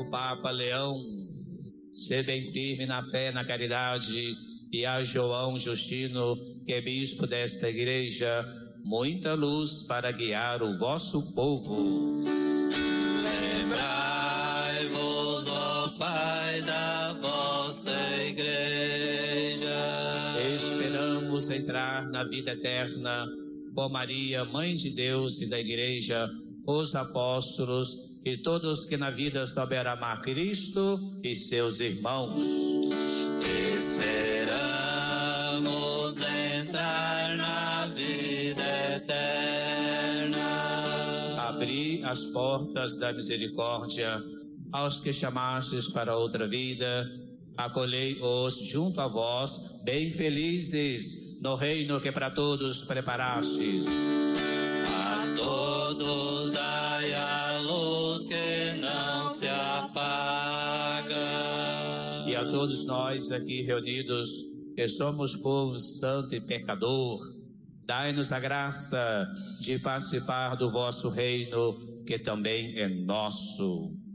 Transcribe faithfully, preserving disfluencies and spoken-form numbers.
Papa Leão, sê bem firme na fé, na caridade, e a João Justino, que é bispo desta igreja, muita luz para guiar o vosso povo. Lembrai-vos, ó Pai, da vossa igreja. Esperamos entrar na vida eterna com Maria, Mãe de Deus e da igreja, os apóstolos e todos que na vida souberam amar Cristo e seus irmãos. Esperamos entrar na vida eterna. Abri as portas da misericórdia aos que chamastes para outra vida. Acolhei-os junto a vós, bem felizes, no reino que para todos preparastes. A todos dai a luz que não se apaga. E a todos nós aqui reunidos, que somos povo santo e pecador, dai-nos a graça de participar do vosso reino, que também é nosso.